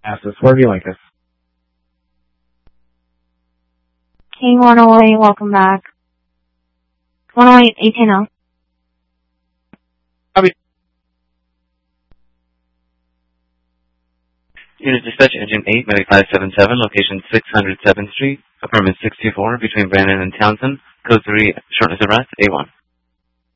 Passes. Where do you like us? King 108, welcome back. 108, 18-0. Copy. Unit Dispatch, Engine 8, Medic 577, location 607th Street, apartment 624, between Brandon and Townsend, code 3, shortness of breath, A1.